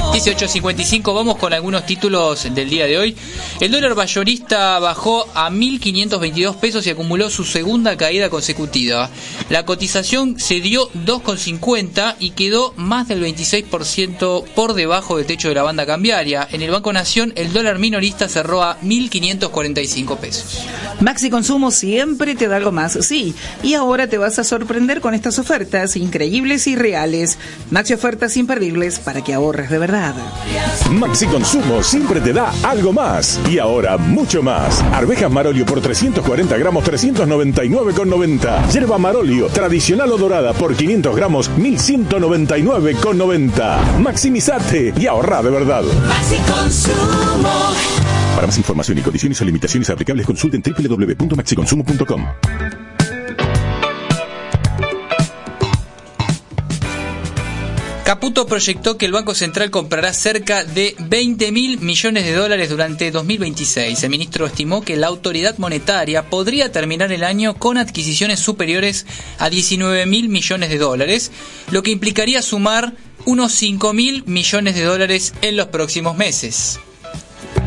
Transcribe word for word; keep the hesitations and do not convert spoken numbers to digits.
dieciocho cincuenta y cinco, vamos con algunos títulos del día de hoy. El dólar mayorista bajó a mil quinientos veintidós pesos y acumuló su segunda caída consecutiva. La cotización se dio dos con cincuenta y quedó más del veintiséis por ciento por debajo del techo de la banda cambiaria. En el Banco Nación, el dólar minorista cerró a mil quinientos cuarenta y cinco pesos. Maxi Consumo siempre te da algo más, sí. Y ahora te vas a sorprender con estas ofertas increíbles y reales. Maxi Ofertas imperdibles para que ahorres de verdad. Maxi Consumo siempre te da algo más. Y ahora mucho más. Arvejas Marolio por trescientos cuarenta gramos, trescientos noventa y nueve con noventa. Yerba Marolio, tradicional o dorada por quinientos gramos, mil ciento noventa y nueve con noventa. Maximizate y ahorra de verdad. Maxi Consumo. Para más información y condiciones o limitaciones aplicables, consulten doble u doble u doble u punto maxi consumo punto com. Caputo proyectó que el Banco Central comprará cerca de veinte mil millones de dólares durante dos mil veintiséis. El ministro estimó que la autoridad monetaria podría terminar el año con adquisiciones superiores a diecinueve mil millones de dólares, lo que implicaría sumar unos cinco mil millones de dólares en los próximos meses.